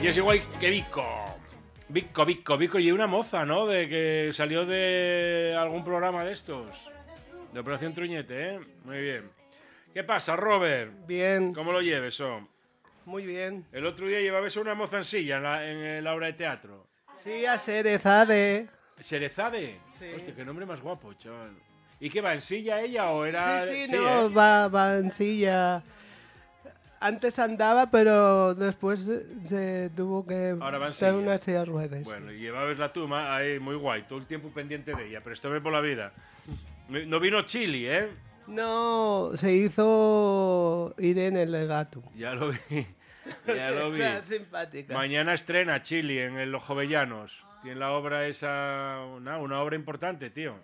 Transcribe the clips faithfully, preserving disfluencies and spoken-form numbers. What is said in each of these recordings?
Y es igual que Vico. Vico, Vico, Vico. Y una moza, ¿no? De que salió de algún programa de estos. De Operación Truñete, ¿eh? Muy bien. ¿Qué pasa, Robert? Bien. ¿Cómo lo lleves, oh? Muy bien. El otro día llevabas una moza en silla en la, en la obra de teatro. Sí, a Cerezade. ¿Cerezade? Sí. Hostia, qué nombre más guapo, chaval. ¿Y qué va, en silla ella o era...? Sí, sí, sí, no, ¿eh? va, va en silla. Antes andaba, pero después se tuvo que Ahora va en dar silla. una silla de ruedas. Bueno, y llevabas la tuma ahí, muy guay, todo el tiempo pendiente de ella, pero esto ve por la vida. No vino Chili, ¿eh? No, se hizo Irene Legato. Ya lo vi, ya lo vi. Era simpática. Mañana estrena Chili en el Los Jovellanos. Tiene la obra esa, una, una obra importante, tío.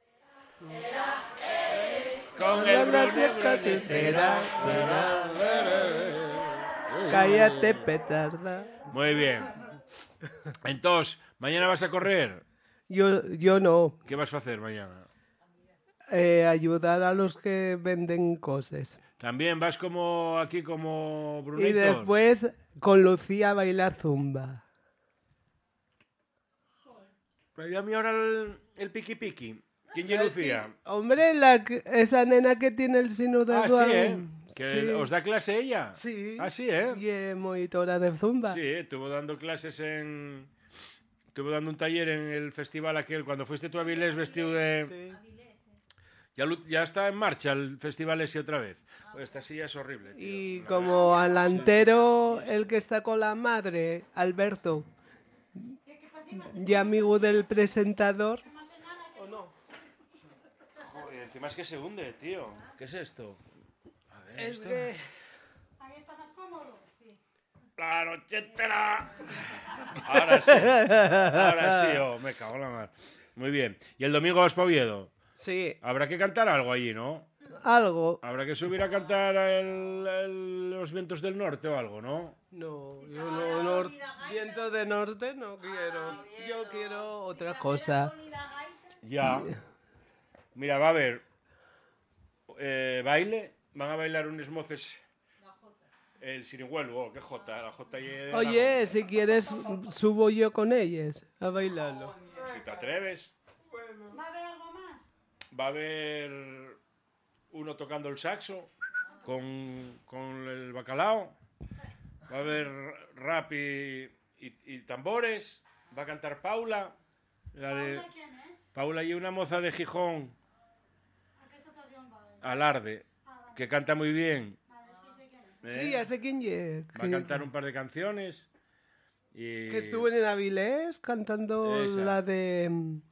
Con el Cállate, petarda. Muy bien. Entonces, ¿mañana vas a correr? Yo, yo no. ¿Qué vas a hacer mañana? Eh, ayudar a los que venden cosas. ¿También vas como aquí, como Brunito? Y después con Lucía a bailar zumba. Pero a mí ahora el, el piqui piqui. ¿Quién es Lucía? Hombre, la, que- esa nena que tiene el sino de Ah, sí, Down. ¿eh? ¿Que Sí. os da clase ella? Sí. Ah, sí, ¿eh? Y es monitora de zumba. Sí, ¿eh? Estuvo dando clases en... Estuvo dando un taller en el festival aquel, cuando fuiste tú a Avilés vestido de... Sí. Ya, lu- ya está en marcha el festival ese otra vez. Pues esta silla es horrible, tío. Y La como delantero, el que está con la madre, Alberto, y amigo del presentador. ¿O no? Joder, encima es que se hunde, tío. ¿Qué es esto? A ver, Es esto... que... Ahí está más cómodo. Sí. La noche entera. Ahora sí. Ahora sí, oh, me cago en la mar. Muy bien. ¿Y el domingo vas para Oviedo? Sí, Habrá que cantar algo allí, ¿no? algo. Habrá que subir a cantar el- el- los vientos del norte o algo, ¿no? No, yo no, nor- viento de norte no quiero. Yo quiero otra cosa. Ya. Mira, va a haber eh, baile. Van a bailar unos moces. El sirigüelo, oh, qué jota. La jota y de Oye, si quieres, subo yo con ellas a bailarlo. Aragón. Si te atreves. ¿Va a haber algo más? Va a haber uno tocando el saxo con, con el bacalao. Va a haber rap y, y- y tambores. Va a cantar Paula. La de ¿Paula quién es? Paula y una moza de Gijón, ¿A qué asociación va? Alarde, Ah, vale. que canta muy bien. Vale, sí sé quién es. ¿eh? Sí, ya sé quién es. Va a cantar un par de canciones. Y... Que estuvo en Avilés cantando Esa. la de...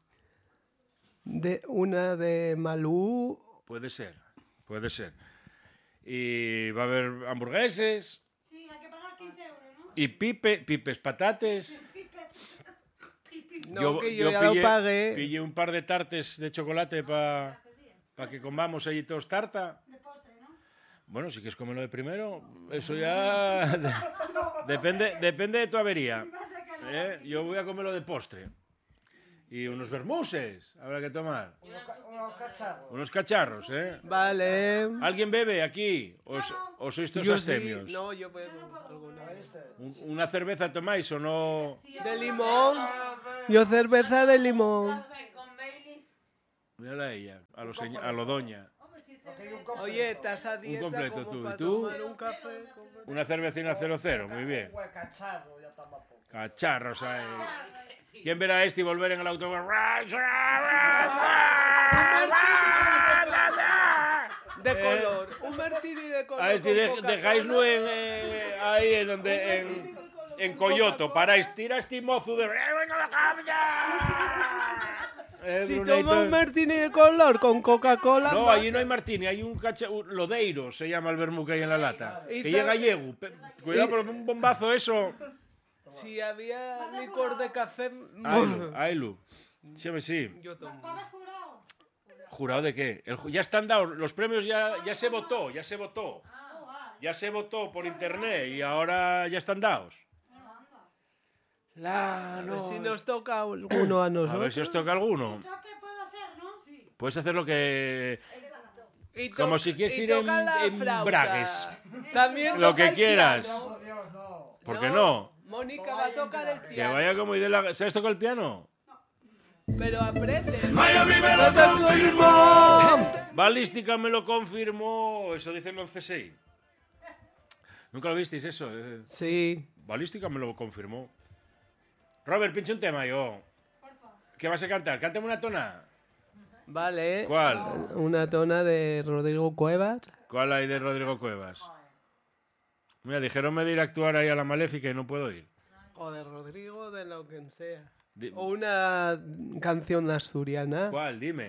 de una de Malú. Puede ser, puede ser. Y va a haber hamburgueses Sí, hay que pagar quince euros, ¿no? y pipe, pipes patates. Pipes. Pipi. No, que yo, ya lo pagué. pillé un par de tartes de chocolate para que comamos allí todos tarta. De postre, ¿no? Bueno, si quieres comerlo de primero, eso ya de- depende, depende de tu avería. Va a ser que no. ¿eh? Yo voy a comerlo de postre. Y unos vermuses habrá que tomar. Unos cacharros, ¿eh? Vale. ¿Alguien bebe aquí? ¿O, s- o sois todos Yo sí. astemios? No, yo bebo alguna vez. Un- ¿Una cerveza tomáis o no? De limón. Yo cerveza de limón. Mírala a ella, a, lo señ- a lo doña. Oye, estás a dieta completo como tú, ¿y para tú? tomar un café. Una cervecina cero cero, muy bien. Cacharros ahí. ¿Quién verá este y volver en el autobús? De Eh, color. Un martini de color. A este con de- Coca-Cola. dejáislo en, eh, ahí en donde en, en Coyoto. Paráis, tira este mozo de... Eh, Si Brunito. toma un martini de color con Coca-Cola. No, ma- allí no hay martini, hay un, cacha... un lodeiro, se llama el vermú que hay en la lata. Y Que sabe- llega gallego. Pe- Cuidado por un bombazo eso. Si había licor de café. Ailu, Ailu. Sí, hombre, sí. Yo tomo. ¿Va a haber jurado? ¿Jurado de qué? El ju- ya están dados, los premios ya, ya se votó, ya se votó. Oh, vale. Ya se votó por internet y ahora ya están dados. Bueno, anda. La, A ver si nos toca alguno a A nosotros. ver si os toca alguno. ¿Yo qué puedo hacer, no? Sí. Puedes hacer lo que... Y to- Como si quieres y ir en- toca la en flauta. bragues. También Lo toca que el quieras. piano. ¿Por qué no? Mónica va a tocar el Que piano. vaya como idea. ¿Sabes tocar el piano? Pero aprende. Miami me lo confirmó. Balística me lo confirmó. Eso dicen los C S I. ¿Nunca lo visteis eso? Eh, Sí. Balística me lo confirmó. Robert, pinche un tema yo. ¿Qué vas a cantar? Cántame una tona. Vale. ¿Cuál? Una tona de Rodrigo Cuevas. ¿Cuál hay de Rodrigo Cuevas? Mira, dijeronme de ir a actuar ahí a la Maléfica y no puedo ir. O de Rodrigo, de lo que sea. Di- O una canción asturiana. ¿Cuál? Dime.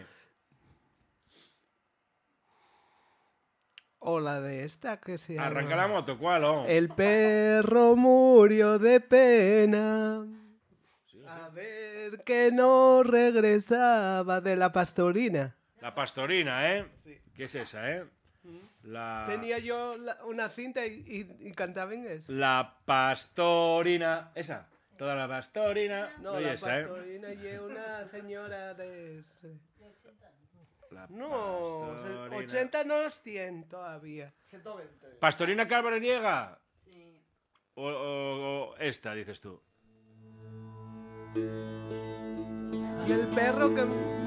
O la de esta que se llama... Arranca la moto, ¿cuál? Oh? El perro murió de pena. A ver que no regresaba de la pastorina. La pastorina, ¿eh? ¿Qué es esa, eh? La... Tenía yo la- una cinta y, y- y cantaba en eso. La pastorina. ¿Esa? Toda la pastorina. No, No, y la esa, ¿eh? pastorina y una señora de... ese- La No, pastorina. ochenta no es cien todavía. ¿Pastorina cabreriega? Sí. O, o- o esta, dices tú. Y el perro que